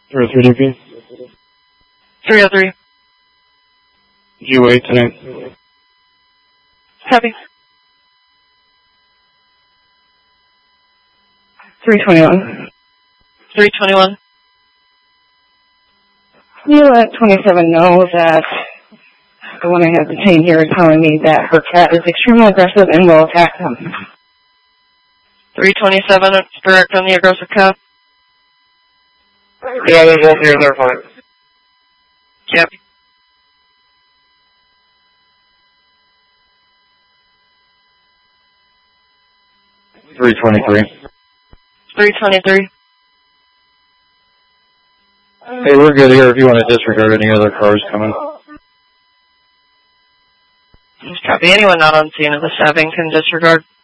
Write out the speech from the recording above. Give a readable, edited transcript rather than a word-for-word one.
303 DP. 303. You wait tonight. Copy. 321. 321. You let 27 know that the one I have detained here is telling me that her cat is extremely aggressive and will attack him. 327, direct on the aggressive cat. Yeah, there's one here, they're fine. Yep. $323. 323. Hey, we're good here if you want to disregard any other cars coming. Copy. Anyone not on scene of the stabbing can disregard.